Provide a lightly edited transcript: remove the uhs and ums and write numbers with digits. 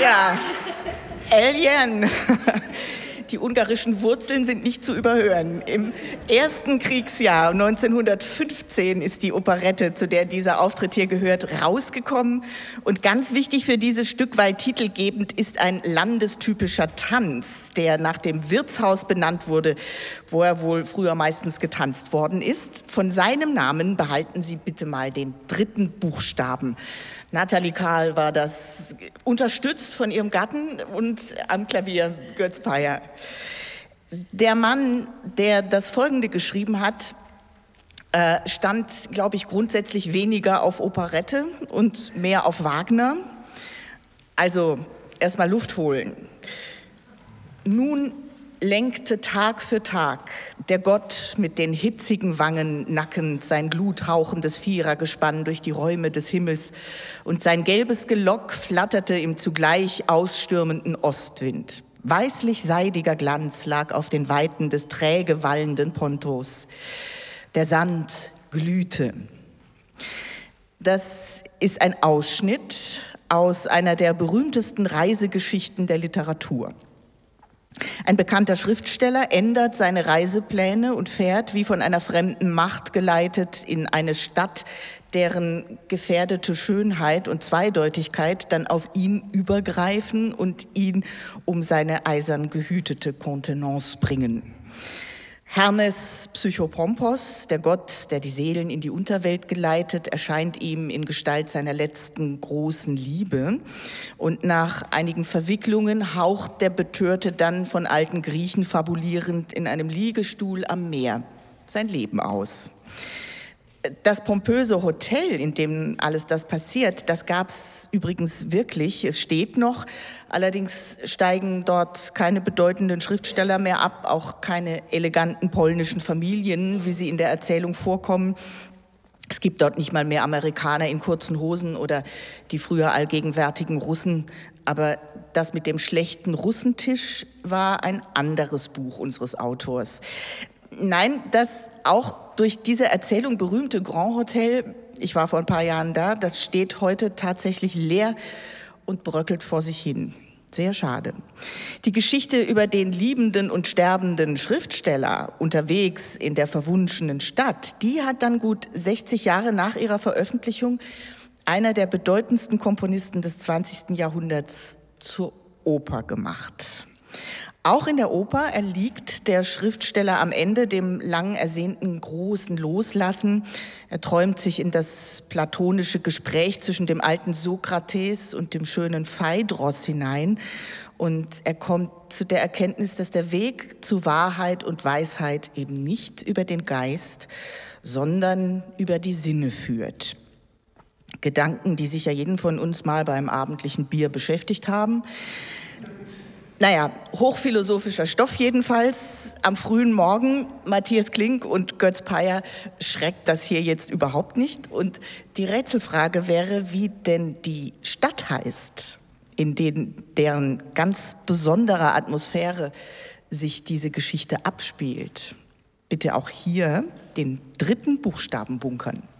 Ja, Alien. Die ungarischen Wurzeln sind nicht zu überhören. Im ersten Kriegsjahr 1915 ist die Operette, zu der dieser Auftritt hier gehört, rausgekommen. Und ganz wichtig für dieses Stück, weil titelgebend, ist ein landestypischer Tanz, der nach dem Wirtshaus benannt wurde, wo er wohl früher meistens getanzt worden ist. Von seinem Namen behalten Sie bitte mal den dritten Buchstaben. Nathalie Kahl war das, unterstützt von ihrem Gatten und am Klavier Götz Peyer. Der Mann, der das Folgende geschrieben hat, stand, glaube ich, grundsätzlich weniger auf Operette und mehr auf Wagner. Also erstmal Luft holen. Nun lenkte Tag für Tag der Gott mit den hitzigen Wangen nackend sein gluthauchendes Vierergespann durch die Räume des Himmels und sein gelbes Gelock flatterte im zugleich ausstürmenden Ostwind. Weißlich-seidiger Glanz lag auf den Weiten des träge wallenden Pontos. Der Sand glühte. Das ist ein Ausschnitt aus einer der berühmtesten Reisegeschichten der Literatur. Ein bekannter Schriftsteller ändert seine Reisepläne und fährt, wie von einer fremden Macht geleitet, in eine Stadt, deren gefährdete Schönheit und Zweideutigkeit dann auf ihn übergreifen und ihn um seine eisern gehütete Kontenance bringen. Hermes Psychopompos, der Gott, der die Seelen in die Unterwelt geleitet, erscheint ihm in Gestalt seiner letzten großen Liebe. Und nach einigen Verwicklungen haucht der Betörte dann von alten Griechen fabulierend in einem Liegestuhl am Meer sein Leben aus. Das pompöse Hotel, in dem alles das passiert, das gab es übrigens wirklich. Es steht noch. Allerdings steigen dort keine bedeutenden Schriftsteller mehr ab, auch keine eleganten polnischen Familien, wie sie in der Erzählung vorkommen. Es gibt dort nicht mal mehr Amerikaner in kurzen Hosen oder die früher allgegenwärtigen Russen. Aber das mit dem schlechten Russentisch war ein anderes Buch unseres Autors. Nein, das auch durch diese Erzählung berühmte Grand Hotel, ich war vor ein paar Jahren da, das steht heute tatsächlich leer und bröckelt vor sich hin. Sehr schade. Die Geschichte über den liebenden und sterbenden Schriftsteller unterwegs in der verwunschenen Stadt, die hat dann gut 60 Jahre nach ihrer Veröffentlichung einer der bedeutendsten Komponisten des 20. Jahrhunderts zur Oper gemacht. Auch in der Oper erliegt der Schriftsteller am Ende dem lang ersehnten großen Loslassen. Er träumt sich in das platonische Gespräch zwischen dem alten Sokrates und dem schönen Phaedros hinein. Und er kommt zu der Erkenntnis, dass der Weg zu Wahrheit und Weisheit eben nicht über den Geist, sondern über die Sinne führt. Gedanken, die sicher jeden von uns mal beim abendlichen Bier beschäftigt haben. Naja, hochphilosophischer Stoff jedenfalls. Am frühen Morgen, Matthias Klink und Götz Peyer, schreckt das hier jetzt überhaupt nicht. Und die Rätselfrage wäre, wie denn die Stadt heißt, in deren ganz besonderer Atmosphäre sich diese Geschichte abspielt. Bitte auch hier den dritten Buchstaben bunkern.